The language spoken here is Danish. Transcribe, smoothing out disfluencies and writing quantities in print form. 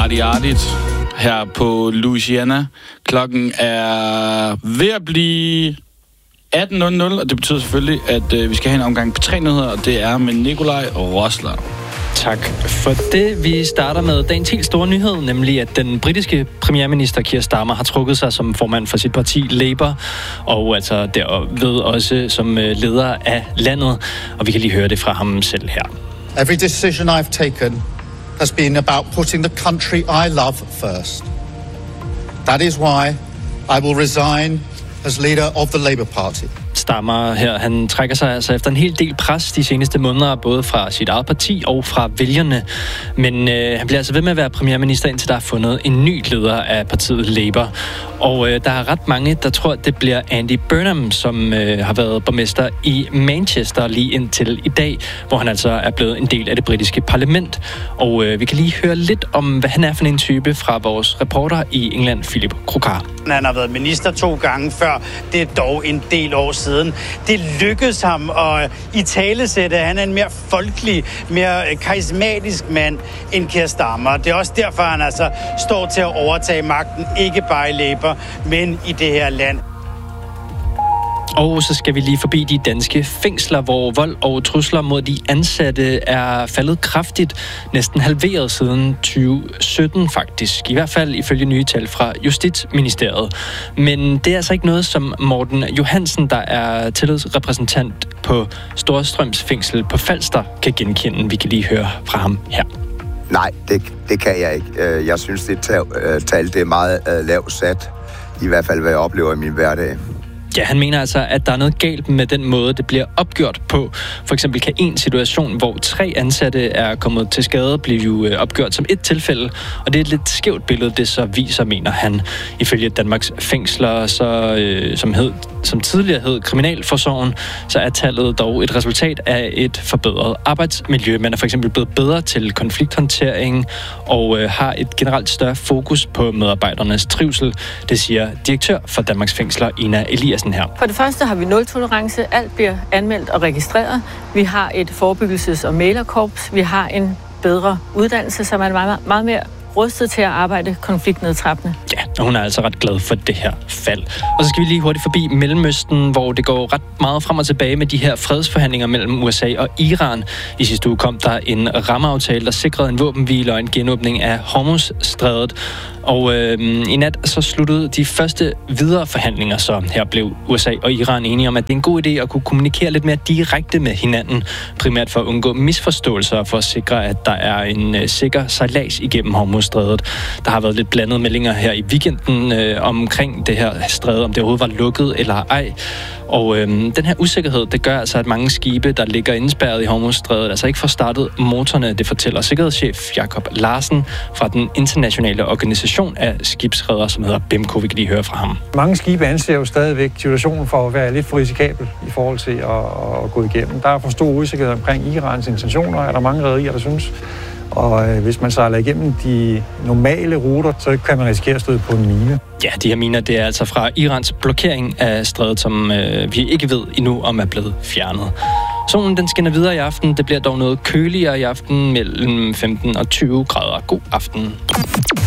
artigt her på Louisiana. Klokken er ved at blive 18.00, og det betyder selvfølgelig, at vi skal have en omgang på 3 nyheder, og det er med Nikolaj Rosler. Tak for det. Vi starter med dagens helt store nyhed, nemlig at den britiske premierminister Keir Starmer har trukket sig som formand for sit parti Labour, og altså derved også som leder af landet, og vi kan lige høre det fra ham selv her. Every decision I've taken has been about putting the country I love first. That is why I will resign as leader of the Labour Party. Starmer her, han trækker sig altså efter en hel del pres de seneste måneder, både fra sit eget parti og fra vælgerne. Men han bliver altså ved med at være premierminister, indtil der er fundet en ny leder af partiet Labour. Og der er ret mange, der tror, at det bliver Andy Burnham, som har været borgmester i Manchester lige indtil i dag, hvor han altså er blevet en del af det britiske parlament. Og vi kan lige høre lidt om, hvad han er for en type fra vores reporter i England, Philip Krokar. Han har været minister 2 gange før. Det er dog en del år siden. Det lykkedes ham at italesætte. Han er en mere folkelig, mere karismatisk mand end Keir Starmer. Det er også derfor, han altså står til at overtage magten, ikke bare i Labour, men i det her land. Og så skal vi lige forbi de danske fængsler, hvor vold og trusler mod de ansatte er faldet kraftigt, næsten halveret siden 2017 faktisk. I hvert fald ifølge nye tal fra Justitsministeriet. Men det er altså ikke noget, som Morten Johansen, der er tillidsrepræsentant på Storstrøms fængsel på Falster, kan genkende. Vi kan lige høre fra ham her. Nej, det kan jeg ikke. Jeg synes, det tal det er meget lavt sat. I hvert fald, hvad jeg oplever i min hverdag. Ja, han mener altså, at der er noget galt med den måde, det bliver opgjort på. For eksempel kan en situation, hvor 3 ansatte er kommet til skade, blive opgjort som et tilfælde. Og det er et lidt skævt billede, det så viser, mener han. Ifølge Danmarks fængsler, som tidligere hed Kriminalforsorgen, så er tallet dog et resultat af et forbedret arbejdsmiljø. Man er for eksempel blevet bedre til konflikthåndtering og har et generelt større fokus på medarbejdernes trivsel. Det siger direktør for Danmarks fængsler, Ina Eliassen her. For det første har vi 0-tolerance. Alt bliver anmeldt og registreret. Vi har et forebyggelses- og mailerkorps. Vi har en bedre uddannelse, som er meget, meget mere rustet til at arbejde konfliktnedtrappende. Ja, og hun er altså ret glad for det her fald. Og så skal vi lige hurtigt forbi Mellemøsten, hvor det går ret meget frem og tilbage med de her fredsforhandlinger mellem USA og Iran. I sidste uge kom der en rammeaftale, der sikrede en våbenhvile og en genåbning af Hormuzstrædet. Og i nat så sluttede de første videre forhandlinger, så her blev USA og Iran enige om, at det er en god idé at kunne kommunikere lidt mere direkte med hinanden, primært for at undgå misforståelser og for at sikre, at der er en sikker sejlads igennem Hormuzstrædet. Der har været lidt blandede meldinger her i weekenden omkring det her stræde, om det overhovedet var lukket eller ej. Og den her usikkerhed, det gør altså, at mange skibe, der ligger indspærret i Hormuzstrædet, altså ikke får startet motorerne. Det fortæller sikkerhedschef Jakob Larsen fra den internationale organisation af skibsredere, som hedder BEMCO. Vi kan lige høre fra ham. Mange skibe anser jo stadigvæk situationen for at være lidt for risikabel i forhold til at gå igennem. Der er for stor usikkerhed omkring Irans intentioner, er der mange rederier, der synes. Og hvis man sejler igennem de normale ruter, så kan man risikere at støde på en mine. Ja, de her miner, det er altså fra Irans blokering af strædet, som vi ikke ved endnu, om er blevet fjernet. Solen den skinner videre i aften. Det bliver dog noget køligere i aften mellem 15 og 20 grader. God aften.